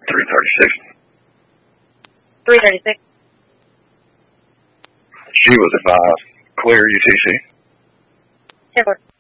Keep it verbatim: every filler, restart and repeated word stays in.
three thirty-six. three thirty-six. She was advised. Clear U T C. ten four.